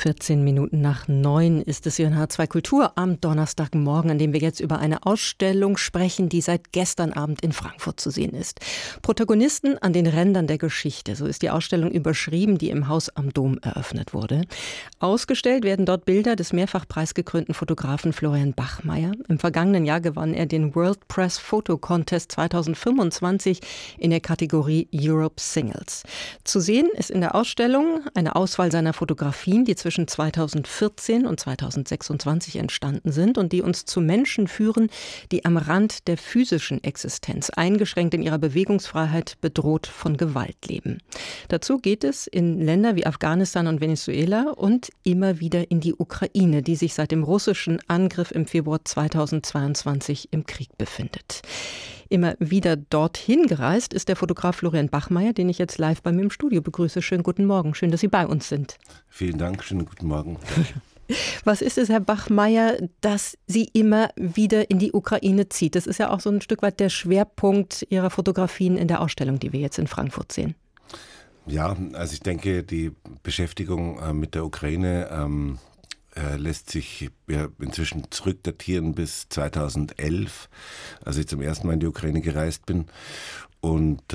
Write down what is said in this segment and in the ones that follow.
14 Minuten nach 9 ist es hier in H2 Kultur am Donnerstagmorgen, an dem wir jetzt über eine Ausstellung sprechen, die seit gestern Abend in Frankfurt zu sehen ist. Protagonisten an den Rändern der Geschichte, so ist die Ausstellung überschrieben, die im Haus am Dom eröffnet wurde. Ausgestellt werden dort Bilder des mehrfach preisgekrönten Fotografen Florian Bachmeier. Im vergangenen Jahr gewann er den World Press Photo Contest 2025 in der Kategorie Europe Singles. Zu sehen ist in der Ausstellung eine Auswahl seiner Fotografien, die zwischen 2014 und 2026 entstanden sind und die uns zu Menschen führen, die am Rand der physischen Existenz, eingeschränkt in ihrer Bewegungsfreiheit, bedroht von Gewalt leben. Dazu geht es in Länder wie Afghanistan und Venezuela und immer wieder in die Ukraine, die sich seit dem russischen Angriff im Februar 2022 im Krieg befindet. Immer wieder dorthin gereist ist der Fotograf Florian Bachmeier, den ich jetzt live bei mir im Studio begrüße. Schönen guten Morgen, schön, dass Sie bei uns sind. Vielen Dank, schönen guten Morgen. Was ist es, Herr Bachmeier, dass Sie immer wieder in die Ukraine zieht? Das ist ja auch so ein Stück weit der Schwerpunkt Ihrer Fotografien in der Ausstellung, die wir jetzt in Frankfurt sehen. Ja, also ich denke, die Beschäftigung mit der Ukraine lässt sich inzwischen zurückdatieren bis 2011, als ich zum ersten Mal in die Ukraine gereist bin und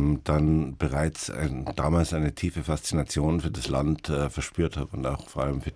dann bereits damals eine tiefe Faszination für das Land verspürt habe und auch vor allem für